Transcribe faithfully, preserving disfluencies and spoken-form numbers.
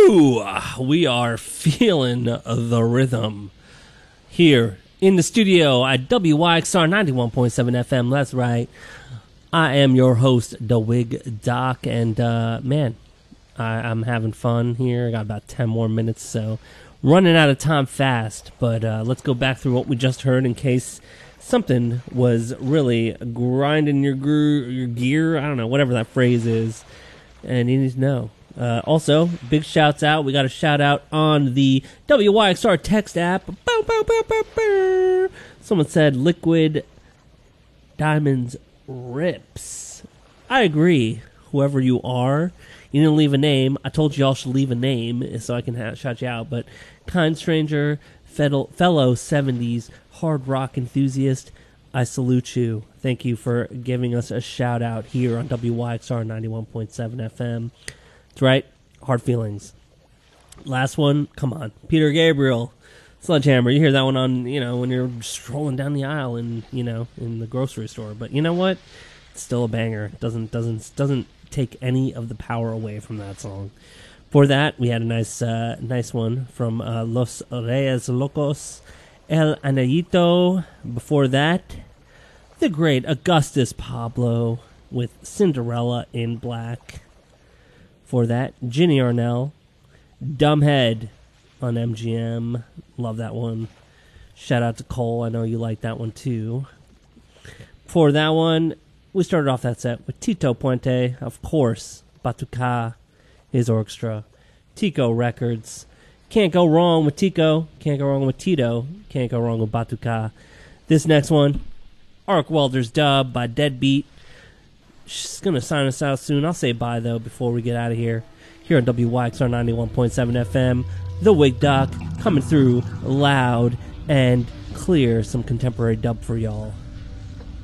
Woo! We are feeling the rhythm here in the studio at W Y X R ninety-one point seven F M. That's right. I am your host, The Wig Doc, and uh, man, I, I'm having fun here. I got about ten more minutes, so running out of time fast. But uh, let's go back through what we just heard in case something was really grinding your gr- your gear. I don't know, whatever that phrase is, and you need to know. Uh, also, big shouts out. We got a shout out on the W Y X R text app. Bow, bow, bow, bow, bow. Someone said Liquid Diamonds rips. I agree. Whoever you are, you didn't leave a name. I told you all should leave a name so I can ha- shout you out. But kind stranger, fellow, fellow seventies hard rock enthusiast, I salute you. Thank you for giving us a shout out here on W Y X R ninety-one point seven F M. That's right, Hard Feelings. Last one, come on, Peter Gabriel, Sledgehammer. You hear that one on, you know, when you're strolling down the aisle in, you know, in the grocery store. But you know what? It's still a banger. Doesn't doesn't doesn't take any of the power away from that song. For that, we had a nice uh, nice one from uh, Los Reyes Locos, El Anayito. Before that, the great Augustus Pablo with Cinderella in Black. For that, Ginny Arnell, Dumbhead on M G M. Love that one. Shout out to Cole. I know you like that one too. For that one, we started off that set with Tito Puente, of course, Batuka, his orchestra, Tico Records. Can't go wrong with Tico. Can't go wrong with Tito. Can't go wrong with Batuka. This next one, Arc Welder's Dub by Deadbeat. She's going to sign us out soon. I'll say bye, though, before we get out of here. Here on W Y X R ninety-one point seven F M, The Wig Doc coming through loud and clear. Some contemporary dub for y'all.